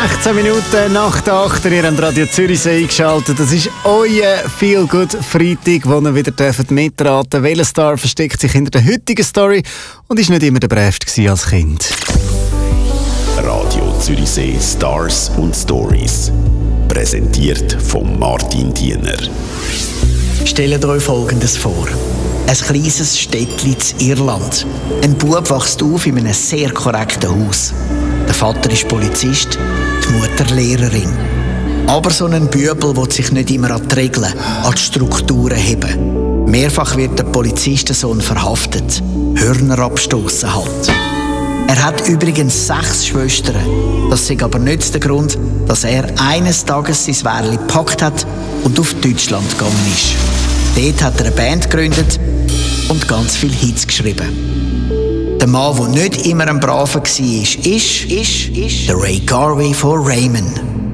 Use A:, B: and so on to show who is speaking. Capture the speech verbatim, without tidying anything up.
A: sechzehn Minuten nach der acht. Ihr habt Radio Zürichsee eingeschaltet. Das ist euer Feel-Good-Freitag, wo ihr wieder mitraten dürft. Welcher Star versteckt sich hinter der heutigen Story und ist nicht immer der bravste als Kind?
B: Radio Zürichsee Stars und Stories. Präsentiert von Martin Diener.
C: Stellt euch Folgendes vor. Ein kleines Städtchen in Irland. Ein Bub wächst auf in einem sehr korrekten Haus. Der Vater ist Polizist, die Mutter Lehrerin. Aber so ein Bübel will sich nicht immer an die Regeln, an die Strukturen heben. Mehrfach wird der Polizistensohn verhaftet. Hörner abstossen halt. Er hat übrigens sechs Schwestern. Das ist aber nicht der Grund, dass er eines Tages sein Wärli gepackt hat und auf Deutschland gegangen ist. Dort hat er eine Band gegründet und ganz viele Hits geschrieben. Der Mann, der nicht immer ein Braver war, ist, ist, ist, ist der Ray Garvey von Raymond.